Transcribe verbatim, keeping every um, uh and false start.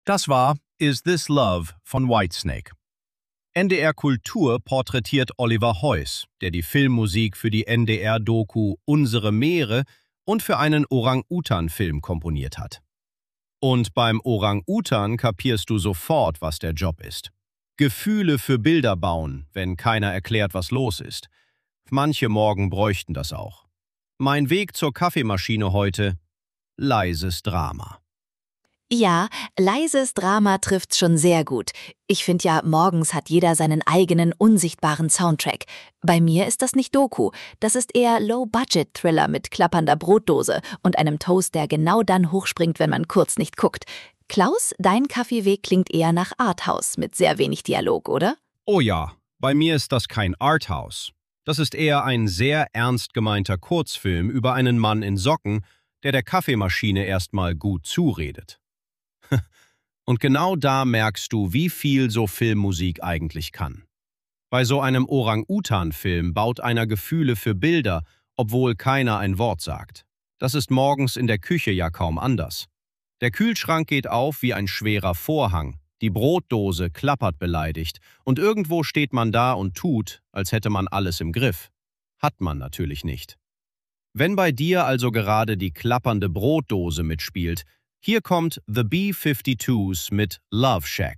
Das war Is This Love von Whitesnake. N D R Kultur porträtiert Oliver Heuss, der die Filmmusik für die N D R-Doku Unsere Meere und für einen Orang-Utan-Film komponiert hat. Und beim Orang-Utan kapierst du sofort, was der Job ist. Gefühle für Bilder bauen, wenn keiner erklärt, was los ist. Manche Morgen bräuchten das auch. Mein Weg zur Kaffeemaschine heute: leises Drama. Ja, leises Drama trifft's schon sehr gut. Ich finde ja, morgens hat jeder seinen eigenen unsichtbaren Soundtrack. Bei mir ist das nicht Doku, das ist eher Low-Budget-Thriller mit klappernder Brotdose und einem Toast, der genau dann hochspringt, wenn man kurz nicht guckt. Klaus, dein Kaffeeweg klingt eher nach Arthouse mit sehr wenig Dialog, oder? Oh ja, bei mir ist das kein Arthouse. Das ist eher ein sehr ernst gemeinter Kurzfilm über einen Mann in Socken, der der Kaffeemaschine erstmal gut zuredet. Und genau da merkst du, wie viel so Filmmusik eigentlich kann. Bei so einem Orang-Utan-Film baut einer Gefühle für Bilder, obwohl keiner ein Wort sagt. Das ist morgens in der Küche ja kaum anders. Der Kühlschrank geht auf wie ein schwerer Vorhang, die Brotdose klappert beleidigt und irgendwo steht man da und tut, als hätte man alles im Griff. Hat man natürlich nicht. Wenn bei dir also gerade die klappernde Brotdose mitspielt, hier kommt The B fünfundfünfzig's mit Love Shack.